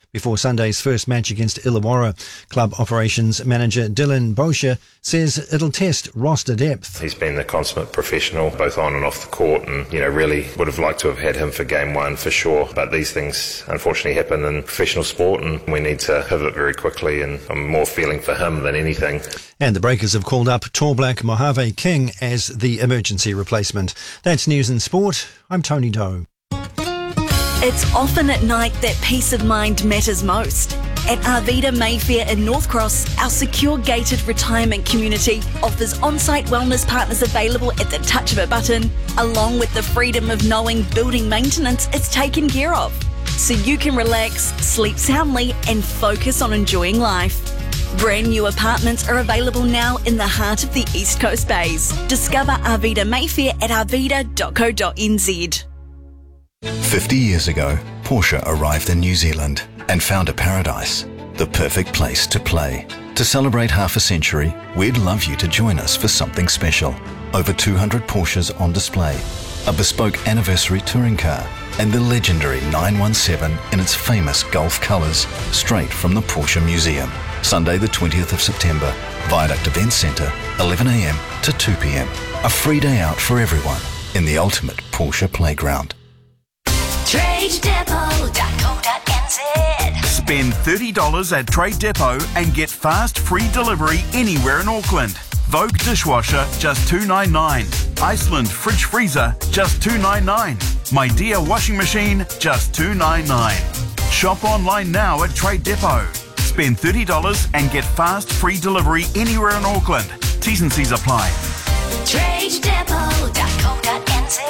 before Sunday's first match against Illawarra. Club operations manager Dylan Bosher says it'll test roster depth. He's been a consummate professional, both on and off the court, and really would have liked to have had him for game one for sure. But these things unfortunately happen in professional sport, and we need to pivot very quickly, and I'm more feeling for him than anything. And the Breakers have called up Tall Black Mojave King as the emergency replacement. That's News and Sport. I'm Tony Doe. It's often at night that peace of mind matters most. At Arvida Mayfair in North Cross, our secure gated retirement community offers on-site wellness partners available at the touch of a button, along with the freedom of knowing building maintenance is taken care of. So you can relax, sleep soundly and focus on enjoying life. Brand new apartments are available now in the heart of the East Coast Bays. Discover Arvida Mayfair at arvida.co.nz. 50 years ago, Porsche arrived in New Zealand and found a paradise, the perfect place to play. To celebrate half a century, we'd love you to join us for something special. Over 200 Porsches on display, a bespoke anniversary touring car, and the legendary 917 in its famous Gulf colours, straight from the Porsche Museum. Sunday the 20th of September, Viaduct Events Centre, 11 a.m. to 2 p.m. A free day out for everyone in the ultimate Porsche playground. TradeDepot.co.nz. Spend $30 at Trade Depot and get fast free delivery anywhere in Auckland. Vogue dishwasher just $2.99. Iceland fridge freezer just $2.99. My Dear washing machine just $2.99. Shop online now at Trade Depot. Spend $30 and get fast free delivery anywhere in Auckland. T's and C's apply. TradeDepot.co.nz.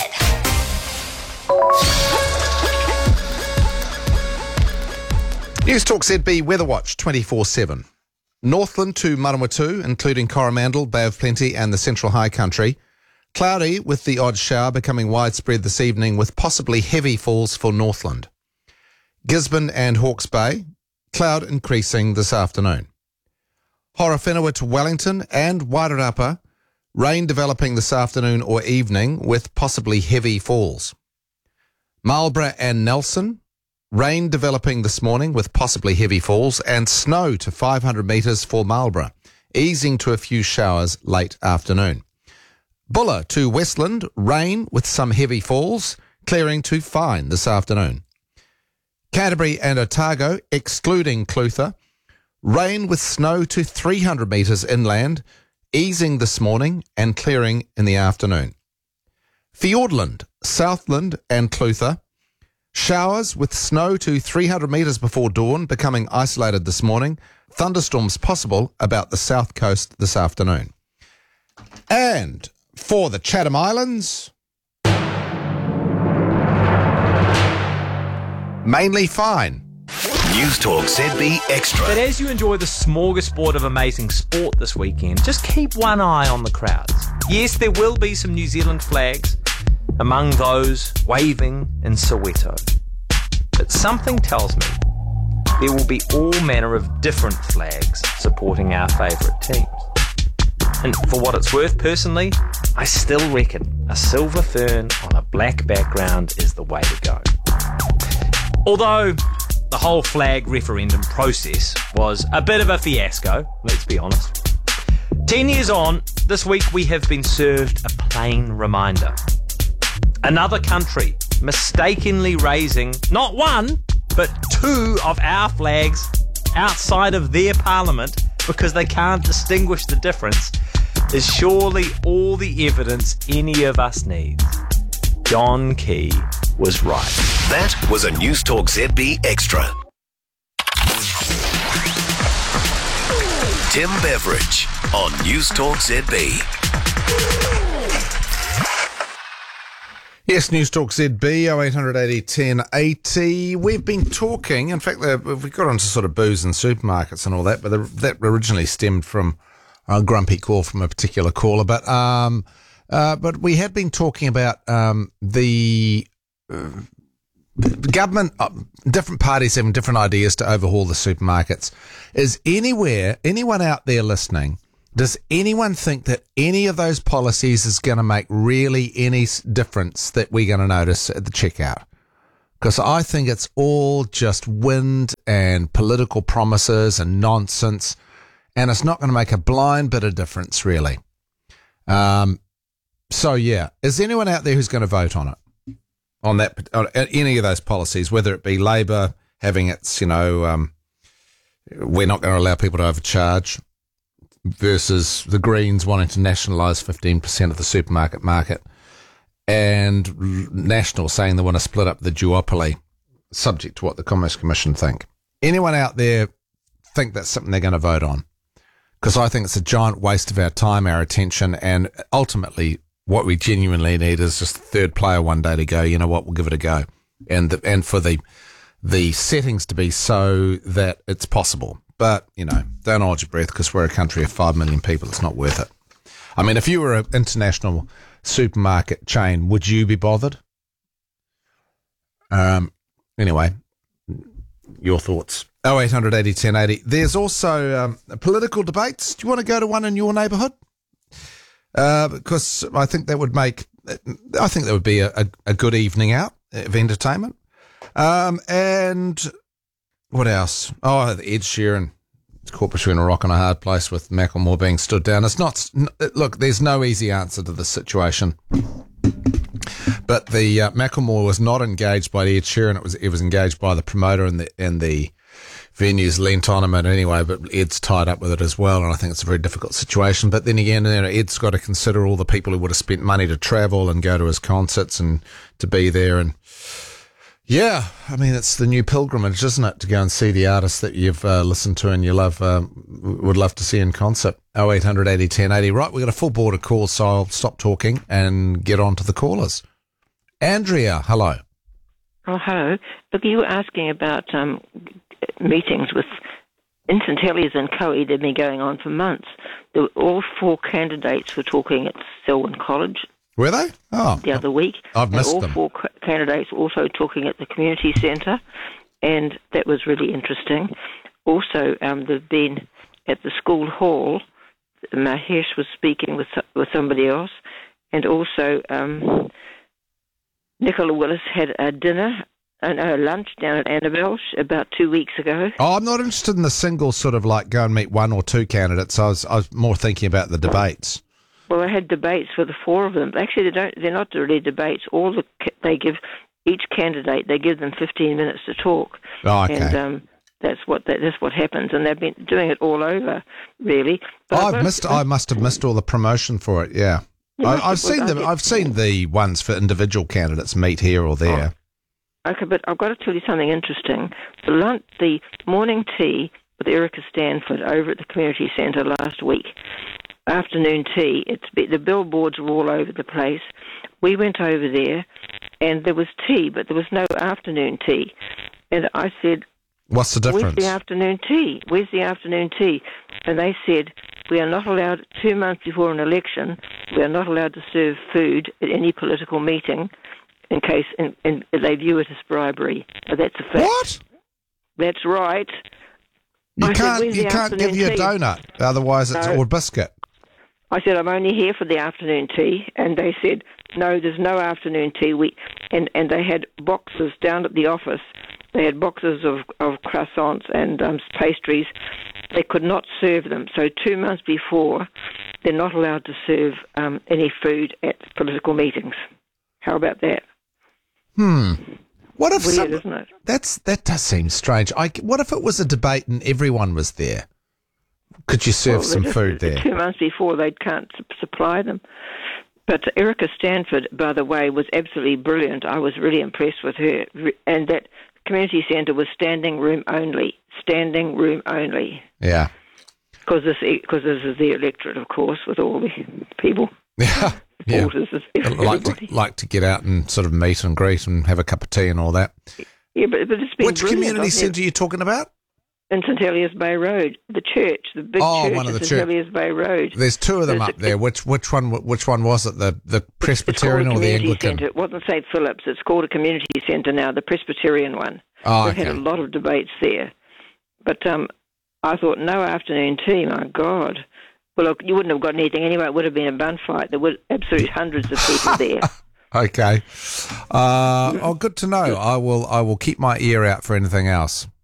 News Talk ZB Weather Watch 24/7. Northland to Manawatu, including Coromandel, Bay of Plenty and the Central High Country. Cloudy with the odd shower becoming widespread this evening with possibly heavy falls for Northland. Gisborne and Hawke's Bay, cloud increasing this afternoon. Horowhenua to Wellington and Wairarapa, rain developing this afternoon or evening with possibly heavy falls. Marlborough and Nelson, rain developing this morning with possibly heavy falls, and snow to 500 metres for Marlborough, easing to a few showers late afternoon. Buller to Westland, rain with some heavy falls, clearing to fine this afternoon. Canterbury and Otago, excluding Clutha, rain with snow to 300 metres inland, easing this morning and clearing in the afternoon. Fiordland, Southland and Clutha, showers with snow to 300 metres before dawn, becoming isolated this morning. Thunderstorms possible about the south coast this afternoon. And for the Chatham Islands, mainly fine. News Talk ZB Extra. But as you enjoy the smorgasbord of amazing sport this weekend, just keep one eye on the crowds. Yes, there will be some New Zealand flags among those waving in Soweto. But something tells me there will be all manner of different flags supporting our favourite teams. And for what it's worth, personally, I still reckon a silver fern on a black background is the way to go. Although the whole flag referendum process was a bit of a fiasco, let's be honest. 10 years on, this week we have been served a plain reminder. Another country mistakenly raising not one, but two of our flags outside of their parliament because they can't distinguish the difference is surely all the evidence any of us needs. John Key was right. That was a News Talk ZB Extra. Tim Beveridge on News Talk ZB. Yes, News Talk ZB, 0800 80 10 80. We've been talking, in fact, we got onto sort of booze and supermarkets and all that, but that originally stemmed from a grumpy call from a particular caller. But we had been talking about the government, different parties having different ideas to overhaul the supermarkets. Is anyone out there listening, does anyone think that any of those policies is going to make really any difference that we're going to notice at the checkout? because I think it's all just wind and political promises and nonsense, and it's not going to make a blind bit of difference, really. So, yeah, is there anyone out there who's going to vote on it, on any of those policies, whether it be Labor having its, we're not going to allow people to overcharge, versus the Greens wanting to nationalise 15% of the supermarket market, and National saying they want to split up the duopoly, subject to what the Commerce Commission think. Anyone out there think that's something they're going to vote on? Because I think it's a giant waste of our time, our attention, and ultimately what we genuinely need is just the third player one day to go, you know what, we'll give it a go. And for the settings to be so that it's possible. But, don't hold your breath, because we're a country of 5 million people. It's not worth it. I mean, if you were an international supermarket chain, would you be bothered? Anyway, your thoughts. 0800 80 10 80. There's also political debates. Do you want to go to one in your neighbourhood? Because I think that would be a good evening out of entertainment. And what else? Oh, Ed Sheeran. It's caught between a rock and a hard place with Macklemore being stood down. It's not. Look, there's no easy answer to this situation. But the Macklemore was not engaged by Ed Sheeran. It was engaged by the promoter, and the venues lent on him anyway. But Ed's tied up with it as well, and I think it's a very difficult situation. But then again, Ed's got to consider all the people who would have spent money to travel and go to his concerts and to be there. And yeah, I mean, it's the new pilgrimage, isn't it, to go and see the artists that you've listened to and you love, would love to see in concert. 0800 80 10 80. Right, we've got a full board of calls, so I'll stop talking and get on to the callers. Andrea, hello. Oh, hello. Look, you were asking about meetings with Instant Helliers and COE. They've been going on for months. All 4 candidates were talking at Selwyn College. Were they? Oh, the other week. I've missed them. All 4 candidates also talking at the community centre, and that was really interesting. Also, they've been at the school hall. Mahesh was speaking with somebody else, and also Nicola Willis had a lunch down at Annabelle's about 2 weeks ago. Oh, I'm not interested in the single sort of like go and meet 1 or 2 candidates. I was more thinking about the debates. Well, they had debates for the 4 of them. Actually, they're not really debates. They give each candidate, they give them 15 minutes to talk. Oh, okay. And that's what happens. And they've been doing it all over, really. But I must have missed all the promotion for it. Yeah, I've seen them. I've seen the ones for individual candidates meet here or there. Oh. Okay, but I've got to tell you something interesting. The morning tea with Erica Stanford over at the community centre last week. Afternoon tea. The billboards were all over the place. We went over there, and there was tea, but there was no afternoon tea. And I said, "What's the difference? Where's the afternoon tea? Where's the afternoon tea?" And they said, "We are not allowed 2 months before an election. We are not allowed to serve food at any political meeting, in case and they view it as bribery." But that's a fact. What? That's right. You can't give you a donut, otherwise it's all biscuit. I said, "I'm only here for the afternoon tea," and they said, "No, there's no afternoon tea." And they had boxes down at the office. They had boxes of croissants and pastries. They could not serve them. So 2 months before, they're not allowed to serve any food at political meetings. How about that? What if weird, isn't it? That does seem strange. What if it was a debate and everyone was there? Could you serve some food there? 2 months before, they can't supply them. But Erica Stanford, by the way, was absolutely brilliant. I was really impressed with her. And that community centre was standing room only. Standing room only. Yeah. Because this is the electorate, of course, with all the people. Yeah. Like to get out and sort of meet and greet and have a cup of tea and all that. Yeah, but it's been Which community centre are you talking about? In St Heliers Bay Road, the church, the big church one of the in St Heliers Bay Road. There's 2 of them up there. Which one was it? The Presbyterian or the Anglican? Centre. It wasn't St Philip's. It's called a community centre now, the Presbyterian one. Oh, We've had a lot of debates there. But I thought, no afternoon tea, my God. Well, look, you wouldn't have got anything anyway. It would have been a bun fight. There were absolutely hundreds of people there. Okay. Oh, good to know. I will keep my ear out for anything else.